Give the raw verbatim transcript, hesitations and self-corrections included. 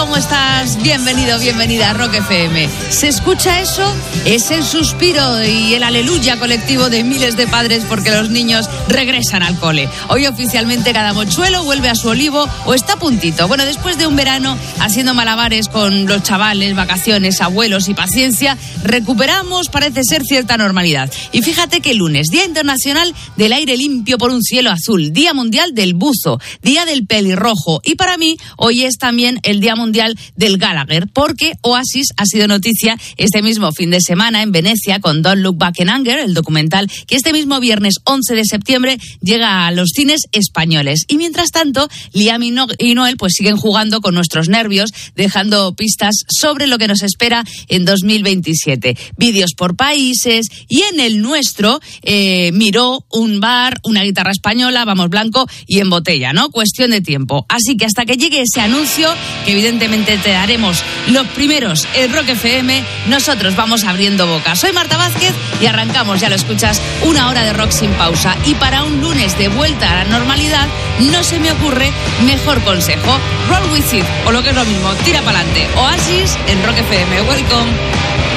¿cómo estás? Bienvenido, bienvenida a Rock F M. ¿Se escucha eso? Es el suspiro y el aleluya colectivo de miles de padres porque los niños regresan al cole. Hoy oficialmente cada mochuelo vuelve a su olivo o está a puntito. Bueno, después de un verano haciendo malabares con los chavales, vacaciones, abuelos y paciencia, recuperamos, parece ser, cierta normalidad. Y fíjate que el lunes, Día Internacional del Aire Limpio por un Cielo Azul, Día Mundial del Buzo, Día del Pelirrojo, y para mí hoy es también el Día Mundial del Gallagher, porque Oasis ha sido noticia este mismo fin de semana en Venecia con Don't Look Back in Anger, el documental que este mismo viernes once de septiembre llega a los cines españoles. Y mientras tanto, Liam y, no- y Noel pues siguen jugando con nuestros nervios, dejando pistas sobre lo que nos espera en dos mil veintisiete. Vídeos por países, y en el nuestro, eh, Miró, un bar, una guitarra española, vamos blanco y en botella, ¿no? Cuestión de tiempo. Así que hasta que llegue ese anuncio, que evidentemente te daremos los primeros en Rock F M, nosotros vamos abriendo boca. Soy Marta Vázquez y arrancamos, ya lo escuchas, una hora de rock sin pausa. Y para un lunes de vuelta a la normalidad, no se me ocurre mejor consejo. Roll with it, o lo que es lo mismo, tira para adelante. Oasis en Rock F M. Welcome.